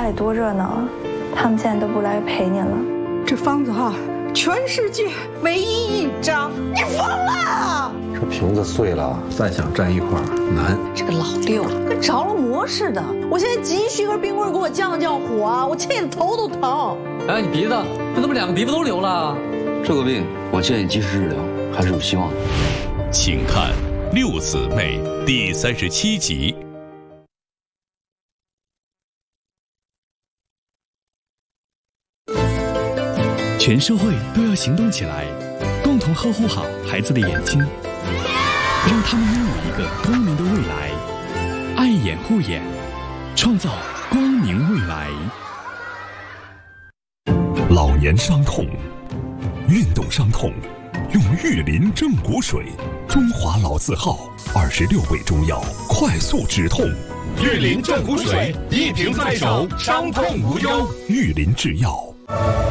家里多热闹啊，他们现在都不来陪你了。 这房子哈，全世界唯一一张，你疯了！ 这瓶子碎了，再想站一块儿难。 这个老六跟着了魔似的，我现在急需根冰棍给我降降火啊！我气得头都疼。 哎，你鼻子，这怎么2个鼻子都流了？ 这个病我建议及时治疗，还是有希望的。 请看《六姊妹》第37集。 全社会都要行动起来，共同呵护好孩子的眼睛，让他们拥有一个光明的未来。爱眼护眼，创造光明未来。 老年伤痛，运动伤痛，用玉林正骨水，中华老字号26味中药，快速止痛。 玉林正骨水，一瓶在手，伤痛无忧。 玉林制药。